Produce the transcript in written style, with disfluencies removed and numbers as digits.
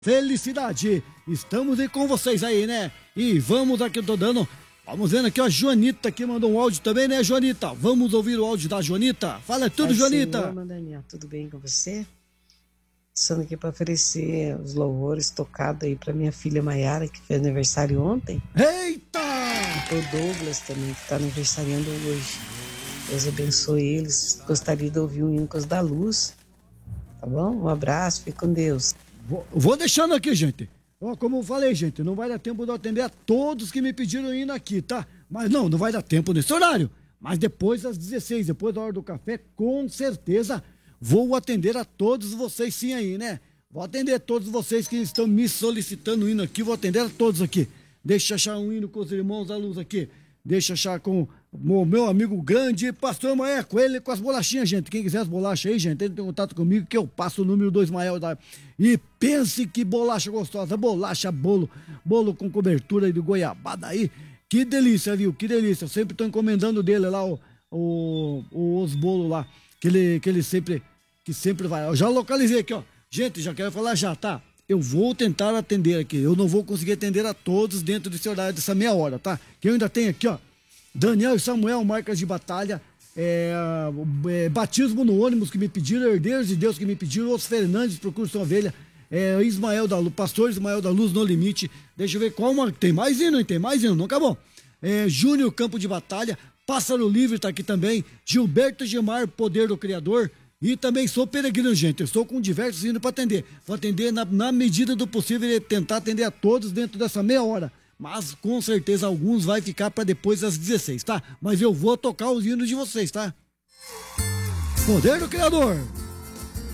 felicidade. Estamos aí com vocês aí, né? E vamos aqui, eu tô dando. Vamos vendo aqui, ó, a Joanita aqui mandou um áudio também, né, Joanita? Vamos ouvir o áudio da Joanita. Fala tudo, Joanita. Senhor, Daniel, tudo bem com você? Passando aqui para oferecer os louvores tocados aí para minha filha Maiara, que fez aniversário ontem. Eita! E o Douglas também, que está aniversariando hoje. Deus abençoe eles. Gostaria de ouvir o Incas da Luz. Tá bom? Um abraço, fique com Deus. Vou deixando aqui, gente. Ó, como eu falei, gente, não vai dar tempo de eu atender a todos que me pediram indo aqui, tá? Mas não vai dar tempo nesse horário. Mas depois das 16, depois da hora do café, com certeza vou atender a todos vocês sim aí, né? Vou atender a todos vocês que estão me solicitando hino aqui, vou atender a todos aqui. Deixa eu achar um hino com os irmãos da luz aqui. Deixa eu achar com o meu amigo grande, Pastor Maeco, ele com as bolachinhas, gente. Quem quiser as bolachas aí, gente, entre em contato comigo que eu passo o número do Ismael. E pense que bolacha gostosa, bolacha, bolo com cobertura de goiabada aí. Que delícia, viu? Que delícia. Eu sempre tô encomendando dele lá os bolos lá, que ele sempre vai. Eu já localizei aqui, ó. Gente, já quero falar já, tá? Eu vou tentar atender aqui. Eu não vou conseguir atender a todos dentro desse horário, dessa meia hora, tá? Que eu ainda tenho aqui, ó, Daniel e Samuel, marcas de batalha, batismo no ônibus que me pediram, herdeiros de Deus que me pediram, os Fernandes, Procura Sua Ovelha, Ismael da Luz, Pastor Ismael da Luz, No Limite. Deixa eu ver qual uma. Tem mais hino, hein? Tem mais hino, não acabou. Júnior, Campo de Batalha, Pássaro Livre tá aqui também, Gilberto Gemar, Poder do Criador. E também sou peregrino, gente. Eu estou com diversos hinos para atender. Vou atender na medida do possível e tentar atender a todos dentro dessa meia hora. Mas com certeza alguns vai ficar para depois das 16, tá? Mas eu vou tocar os hinos de vocês, tá? Poder do Criador.